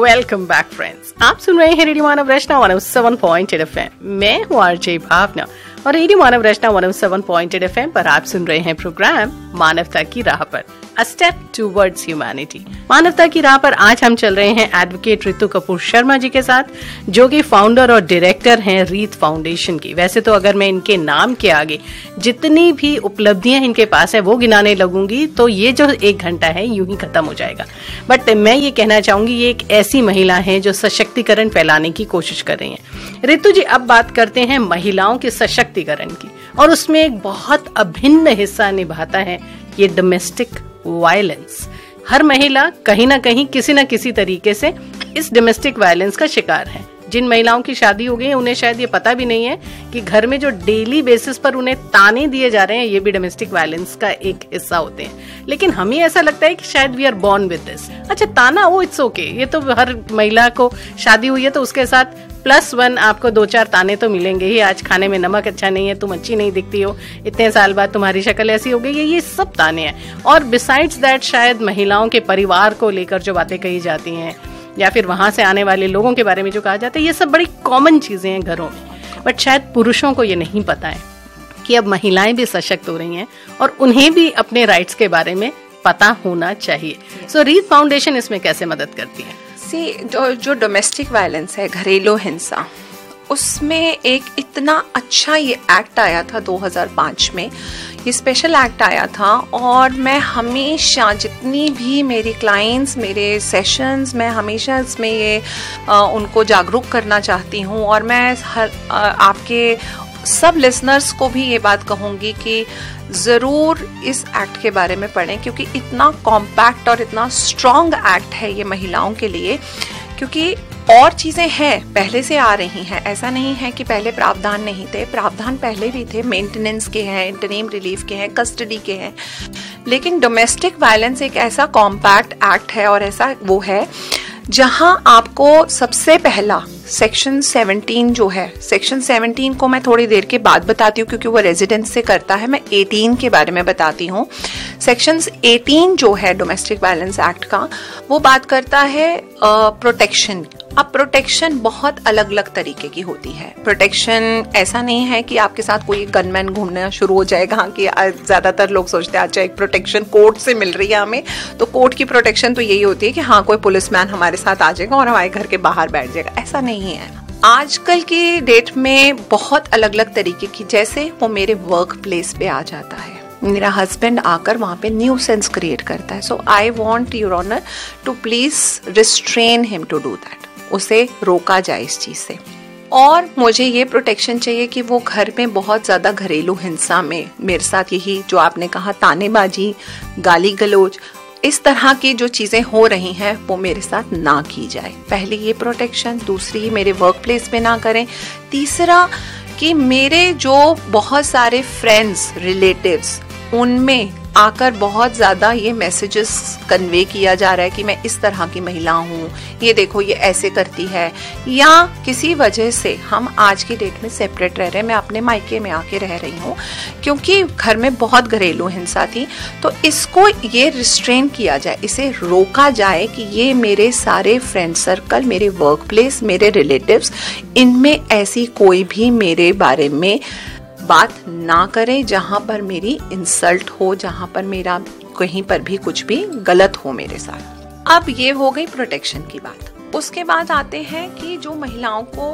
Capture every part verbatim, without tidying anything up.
Welcome back friends, आप सुन रहे हैं रेडियो मानव रचना one O seven point eight F M. मैं हूँ आरजे भावना और रेडियो मानव रचना one O seven point eight F M पर आप सुन रहे हैं प्रोग्राम मानवता की राह पर, अ स्टेप टूवर्ड्स ह्यूमैनिटी। मानवता की राह पर आज हम चल रहे हैं एडवोकेट रितु कपूर शर्मा जी के साथ, जो कि फाउंडर और डायरेक्टर हैं रीत फाउंडेशन की। वैसे तो अगर मैं इनके नाम के आगे जितनी भी उपलब्धियां इनके पास है वो गिनाने लगूंगी तो ये जो एक घंटा है यूं ही खत्म हो जाएगा। बट मैं ये कहना चाहूंगी, ये एक ऐसी महिला है जो सशक्तिकरण फैलाने की कोशिश कर रही हैं। रितु जी, अब बात करते हैं महिलाओं के सशक्तिकरण की, और उसमें एक बहुत अभिन्न हिस्सा निभाता है ये डोमेस्टिक वायलेंस। हर महिला कहीं ना कहीं किसी न किसी तरीके से इस डोमेस्टिक वायलेंस का शिकार है। जिन महिलाओं की शादी हो गई है उन्हें शायद ये पता भी नहीं है कि घर में जो डेली बेसिस पर उन्हें ताने दिए जा रहे हैं ये भी डोमेस्टिक वायलेंस का एक हिस्सा होते हैं। लेकिन हमें ऐसा लगता है कि शायद we are born with this. अच्छा, ताना वो इट्स ओके, ये तो हर महिला को शादी हुई है तो उसके साथ प्लस वन आपको दो चार ताने तो मिलेंगे ही। आज खाने में नमक अच्छा नहीं है, तुम अच्छी नहीं दिखती हो, इतने साल बाद तुम्हारी शक्ल ऐसी हो गई है, ये सब ताने हैं। और बिसाइड्स दैट शायद महिलाओं के परिवार को लेकर जो बातें कही जाती हैं या फिर वहां से आने वाले लोगों के बारे में जो कहा जाता है, ये सब बड़ी कॉमन चीजें हैं घरों में। बट शायद पुरुषों को ये नहीं पता है कि अब महिलाएं भी सशक्त हो रही हैं और उन्हें भी अपने राइट्स के बारे में पता होना चाहिए। सो रीत फाउंडेशन इसमें कैसे मदद करती है? सी जो जो डोमेस्टिक वायलेंस है, घरेलू हिंसा, उसमें एक इतना अच्छा ये एक्ट आया था दो हज़ार पाँच में, ये स्पेशल एक्ट आया था। और मैं हमेशा जितनी भी मेरी क्लाइंट्स, मेरे सेशंस, मैं हमेशा इसमें ये आ, उनको जागरूक करना चाहती हूँ। और मैं हर आ, आपके सब लिसनर्स को भी ये बात कहूँगी कि ज़रूर इस एक्ट के बारे में पढ़ें, क्योंकि इतना कॉम्पैक्ट और इतना स्ट्रॉन्ग एक्ट है ये महिलाओं के लिए। क्योंकि और चीज़ें हैं, पहले से आ रही हैं, ऐसा नहीं है कि पहले प्रावधान नहीं थे, प्रावधान पहले भी थे, मेंटेनेंस के हैं, इंटरिम रिलीफ के हैं, कस्टडी के हैं। लेकिन डोमेस्टिक वायलेंस एक ऐसा कॉम्पैक्ट एक्ट है और ऐसा वो है जहां आपको सबसे पहला सेक्शन सेवनटीन जो है, सेक्शन सेवनटीन को मैं थोड़ी देर के बाद बताती हूँ क्योंकि वो रेजिडेंस से करता है। मैं एटीन के बारे में बताती हूँ। सेक्शन एटीन जो है डोमेस्टिक वायलेंस एक्ट का, वो बात करता है प्रोटेक्शन। अब प्रोटेक्शन बहुत अलग अलग तरीके की होती है। प्रोटेक्शन ऐसा नहीं है कि आपके साथ कोई गनमैन घूमना शुरू हो जाएगा, कि ज्यादातर लोग सोचते हैं अच्छा एक प्रोटेक्शन कोर्ट से मिल रही है हमें, तो कोर्ट की प्रोटेक्शन तो यही होती है कि हाँ कोई पुलिसमैन हमारे साथ आ जाएगा और हमारे घर के बाहर बैठ जाएगा। ऐसा नहीं है। आजकल की डेट में बहुत अलग अलग तरीके की, जैसे वो मेरे वर्क प्लेस पे आ जाता है, मेरा हस्बैंड आकर वहां पे न्यूसेंस क्रिएट करता है, सो I want your honour to please restrain him to do that, उसे रोका जाए इस चीज से। और मुझे ये प्रोटेक्शन चाहिए कि वो घर में बहुत ज्यादा घरेलू हिंसा में मेरे साथ, यही जो आपने कहा तानेबाजी, गाली गलौज, इस तरह की जो चीजें हो रही हैं वो मेरे साथ ना की जाए। पहले ये प्रोटेक्शन, दूसरी मेरे वर्क प्लेस पे ना करें, तीसरा कि मेरे जो बहुत सारे फ्रेंड्स, रिलेटिव्स, उनमें आकर बहुत ज्यादा ये मैसेजेस कन्वे किया जा रहा है कि मैं इस तरह की महिला हूँ, ये देखो ये ऐसे करती है, या किसी वजह से हम आज की डेट में सेपरेट रह रहे हैं। मैं अपने मायके में आके रह रही हूँ क्योंकि घर में बहुत घरेलू हिंसा थी, तो इसको ये रिस्ट्रेन किया जाए, इसे रोका जाए कि ये मेरे सारे फ्रेंड सर्कल, मेरे वर्क प्लेस, मेरे रिलेटिव्स, इनमें ऐसी कोई भी मेरे बारे में बात ना करे जहां पर मेरी इंसल्ट हो, जहां पर मेरा कहीं पर भी कुछ भी गलत हो मेरे साथ। अब ये हो गई प्रोटेक्शन की बात। उसके बाद आते हैं कि जो महिलाओं को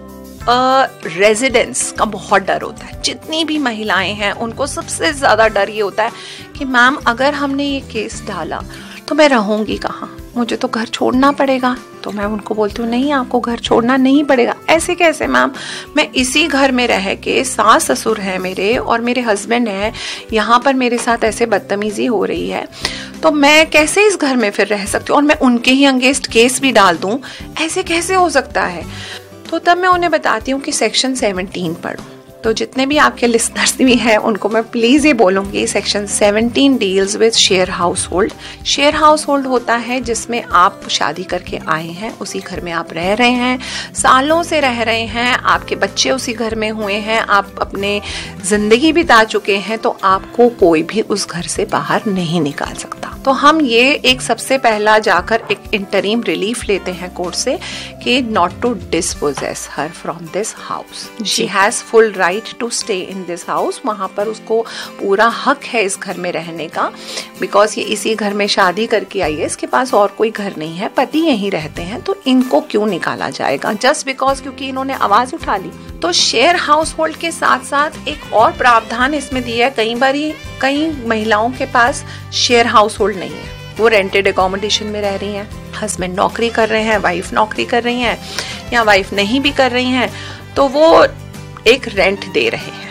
रेजिडेंस uh, का बहुत डर होता है। जितनी भी महिलाएं हैं उनको सबसे ज्यादा डर ये होता है कि मैम अगर हमने ये केस डाला तो मैं रहूंगी कहाँ, मुझे तो घर छोड़ना पड़ेगा। तो मैं उनको बोलती हूँ नहीं, आपको घर छोड़ना नहीं पड़ेगा। ऐसे कैसे मैम, मैं इसी घर में रह के, सास ससुर है मेरे और मेरे हस्बैंड है, यहाँ पर मेरे साथ ऐसे बदतमीजी हो रही है, तो मैं कैसे इस घर में फिर रह सकती हूँ और मैं उनके ही अगेंस्ट केस भी डाल दूँ, ऐसे कैसे हो सकता है? तो तब मैं उन्हें बताती हूँ कि सेक्शन सेवनटीन पढ़ो। तो जितने भी आपके लिसनर्स भी हैं उनको मैं प्लीज ये बोलूंगी, section seventeen deals with share house hold. Share house hold होता है जिसमें आप शादी करके आए हैं, उसी घर में आप रह रहे हैं, सालों से रह रहे हैं, आपके बच्चे उसी घर में हुए हैं, आप अपने जिंदगी बिता चुके हैं, तो आपको कोई भी उस घर से बाहर नहीं निकाल सकता। तो हम ये एक सबसे पहला जाकर एक इंटरिम रिलीफ लेते हैं कोर्ट से कि not to dispossess her from this house. She has full right to stay in this house. वहां पर उसको पूरा हक है इस घर में रहने का, बिकॉज ये इसी घर में शादी करके आई है, इसके पास और कोई घर नहीं है, पति यहीं रहते हैं, तो इनको क्यों निकाला जाएगा जस्ट बिकॉज क्योंकि इन्होंने आवाज उठा ली। तो शेयर हाउस होल्ड के साथ साथ एक और प्रावधान इसमें दिया है। कई बार कई महिलाओं के पास शेयर हाउस होल्ड नहीं है, वो रेंटेड एकोमोडेशन में रह रही हैं, हस्बैंड नौकरी कर रहे हैं, वाइफ नौकरी कर रही हैं, या वाइफ नहीं भी कर रही हैं, तो वो एक रेंट दे रहे हैं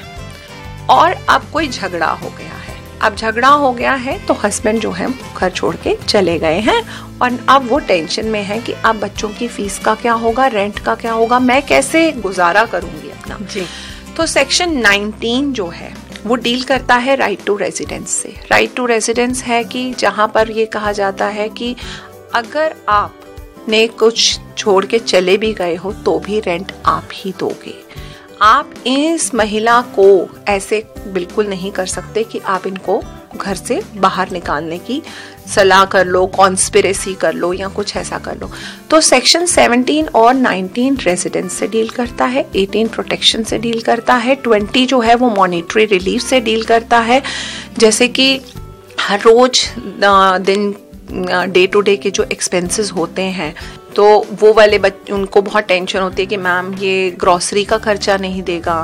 और अब कोई झगड़ा हो गया है। अब झगड़ा हो गया है तो हस्बैंड जो है घर छोड़ के चले गए हैं और अब वो टेंशन में है कि अब बच्चों की फीस का क्या होगा, रेंट का क्या होगा, मैं कैसे गुजारा करूंगी अपना। जी। तो सेक्शन नाइनटीन जो है वो डील करता है राइट टू रेजिडेंस से। राइट टू रेजिडेंस है कि जहां पर ये कहा जाता है कि अगर आप ने कुछ छोड़ के चले भी गए हो तो भी रेंट आप ही दोगे। आप इस महिला को ऐसे बिल्कुल नहीं कर सकते कि आप इनको घर से बाहर निकालने की सलाह कर लो, कॉन्स्पिरेसी कर लो या कुछ ऐसा कर लो। तो सेक्शन सेवनटीन और नाइनटीन रेजिडेंस से डील करता है, एटीन प्रोटेक्शन से डील करता है, ट्वेंटी जो है वो मॉनिटरी रिलीफ से डील करता है, जैसे कि हर रोज दिन डे टू डे के जो एक्सपेंसेस होते हैं तो वो वाले बच्चे, उनको बहुत टेंशन होती है कि मैम ये ग्रॉसरी का खर्चा नहीं देगा,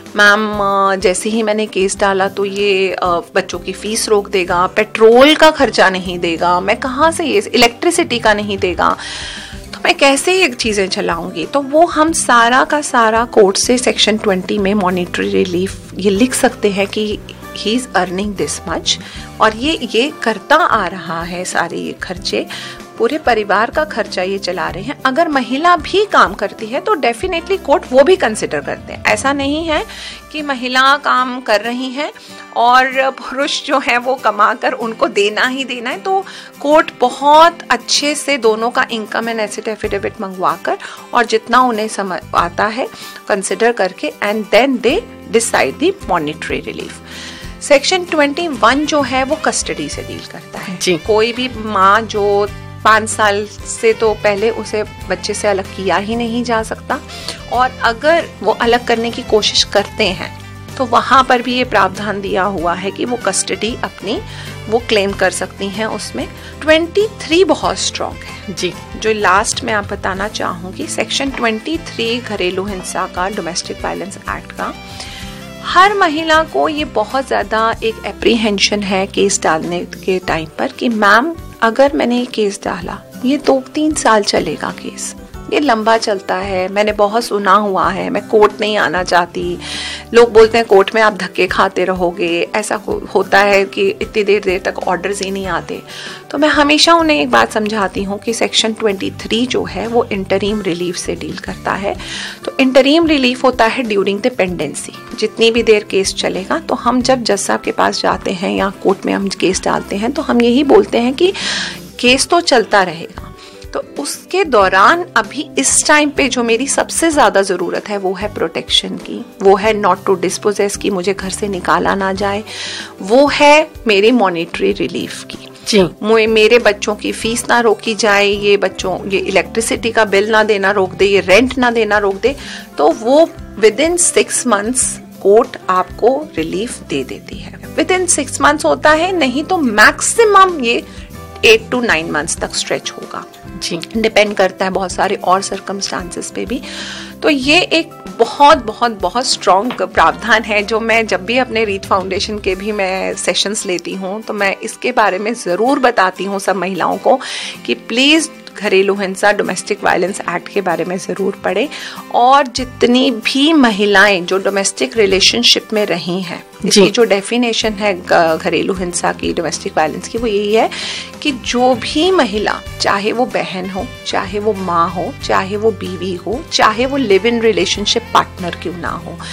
मैम जैसे ही मैंने केस डाला तो ये बच्चों की फीस रोक देगा, पेट्रोल का खर्चा नहीं देगा, मैं कहाँ से ये इलेक्ट्रिसिटी का नहीं देगा, तो मैं कैसे ये चीज़ें चलाऊंगी। तो वो हम सारा का सारा कोर्ट से सेक्शन ट्वेंटी में मॉनिटरी रिलीफ ये लिख सकते हैं कि he is earning this much और ये ये करता आ रहा है, सारे ये खर्चे पूरे परिवार का खर्चा ये चला रहे हैं। अगर महिला भी काम करती है तो डेफिनेटली कोर्ट वो भी कंसिडर करते हैं। ऐसा नहीं है कि महिला काम कर रही है और पुरुष जो है वो कमाकर उनको देना ही देना है, तो कोर्ट बहुत अच्छे से दोनों का इनकम एंड एसेट एफिडेविट मंगवाकर और जितना उन्हें समझ आता है कंसिडर करके and then they decide the monetary relief. Section twenty one जो है वो कस्टडी से डील करता है जी। कोई भी माँ जो पाँच साल से तो पहले उसे बच्चे से अलग किया ही नहीं जा सकता और अगर वो अलग करने की कोशिश करते हैं तो वहां पर भी ये प्रावधान दिया हुआ है कि वो कस्टडी अपनी वो क्लेम कर सकती हैं। उसमें तेईस बहुत स्ट्रॉन्ग है जी। जो लास्ट में आप बताना चाहूंगी, सेक्शन तेईस घरेलू हिंसा का, डोमेस्टिक वायलेंस एक्ट का, हर महिला को ये बहुत ज्यादा एक एप्रीहेंशन है केस डालने के टाइम पर कि मैम अगर मैंने ये केस डाला ये दो तीन साल चलेगा, केस ये लंबा चलता है, मैंने बहुत सुना हुआ है, मैं कोर्ट नहीं आना चाहती, लोग बोलते हैं कोर्ट में आप धक्के खाते रहोगे, ऐसा होता है कि इतनी देर देर तक ऑर्डर्स ही नहीं आते। तो मैं हमेशा उन्हें एक बात समझाती हूँ कि सेक्शन तेईस जो है वो इंटरीम रिलीफ से डील करता है। तो इंटरीम रिलीफ होता है ड्यूरिंग द पेंडेंसी, जितनी भी देर केस चलेगा। तो हम जब जज साहब के पास जाते हैं या कोर्ट में हम केस डालते हैं तो हम यही बोलते हैं कि केस तो चलता रहेगा, तो उसके दौरान अभी इस टाइम पे जो मेरी सबसे ज्यादा जरूरत है वो है प्रोटेक्शन की, वो है नॉट टू डिस्पोजेस की, मुझे घर से निकाला ना जाए, वो है मेरी मॉनिटरी रिलीफ की जी। मेरे बच्चों की फीस ना रोकी जाए, ये बच्चों ये इलेक्ट्रिसिटी का बिल ना देना रोक दे, ये रेंट ना देना रोक दे, तो वो with in six months court आपको रिलीफ दे देती है। विद इन सिक्स मंथ्स होता है, नहीं तो मैक्सिमम ये एट टू नाइन मंथ्स तक स्ट्रेच होगा जी, डिपेंड करता है बहुत सारे और सर्कमस्टांसेस पे भी। तो ये एक बहुत बहुत बहुत स्ट्रॉन्ग प्रावधान है जो मैं जब भी अपने रीत फाउंडेशन के भी मैं सेशंस लेती हूँ तो मैं इसके बारे में ज़रूर बताती हूँ सब महिलाओं को कि प्लीज़ घरेलू हिंसा डोमेस्टिक वायलेंस एक्ट के बारे में ज़रूर पढ़ें। और जितनी भी महिलाएं जो डोमेस्टिक रिलेशनशिप में रही हैं, इसकी जो डेफिनेशन है घरेलू हिंसा की, डोमेस्टिक वायलेंस की, वो यही है कि जो भी महिला, चाहे वो बहन हो, चाहे वो माँ हो, चाहे वो बीवी हो, चाहे वो लिव इन रिलेशनशिप पार्टनर क्यों ना हो,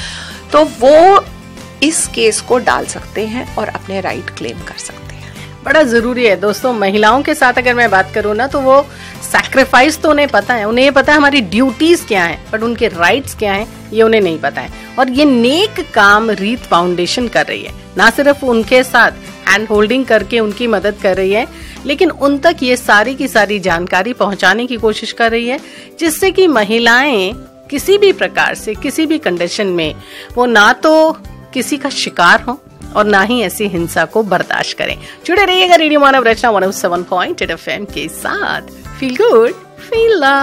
तो वो इस केस को डाल सकते हैं और अपने राइट क्लेम कर सकते हैं। बड़ा जरूरी है दोस्तों, महिलाओं के साथ अगर मैं बात करूँ ना, तो वो सैक्रिफाइस तो उन्हें पता है, उन्हें ये पता है हमारी ड्यूटीज क्या हैं, बट उनके राइट्स क्या हैं ये उन्हें नहीं पता है। और ये नेक काम रीत फाउंडेशन कर रही है, ना सिर्फ उनके साथ हैंड होल्डिंग करके उनकी मदद कर रही है, लेकिन उन तक ये सारी की सारी जानकारी पहुंचाने की कोशिश कर रही है, जिससे कि महिलाएं किसी भी प्रकार से किसी भी कंडीशन में वो ना तो किसी का शिकार हो और ना ही ऐसी हिंसा को बर्दाश्त करें। जुड़े रहिएगा रेडियो मानव रचना one O seven point eight F M के साथ। Feel good, feel love.